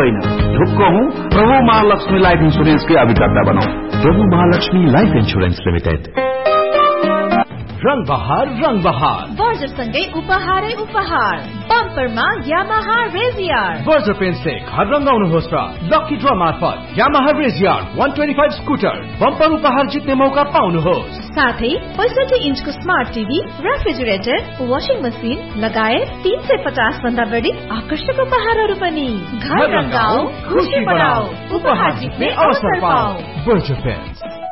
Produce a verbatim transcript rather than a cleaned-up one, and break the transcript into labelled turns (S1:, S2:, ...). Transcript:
S1: होइन ढुक्क हूँ प्रभु महालक्ष्मी लाइफ इन्सुरेन्स के अभिकर्ता बनौ
S2: प्रभु महालक्ष्मी लाइफ इन्सुरेन्स लिमिटेड।
S3: रंग बहार रंग बहार
S4: बर्जर सँगै उपहारै उपहार बम्परमा यामाहा रेजियर
S3: बर्जर पेन्टले घर रंगाउनुहोस् र लकी ड्र मार्फत यामाहा रेजियर एक सय पच्चीस स्कुटर बम्पर उपहार जित्ने मौका पाउनुहोस्।
S4: साथै पैंसठी इन्चको smart TV, refrigerator, washing machine लगायत तीन सय पचास भन्दा बढी आकर्षक उपहारहरू पनि। घर रंगाऊ खुशी बढाऊ उपहार जित्ने अवसर पाऊ।
S3: Berger pant.